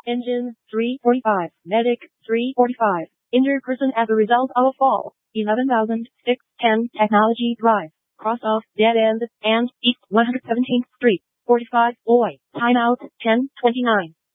Engine 345. Medic 345. Injured person as a result of a fall. 11,610. Technology Drive. Cross off dead end and East 117th Street. 45 boy. Timeout 10:29.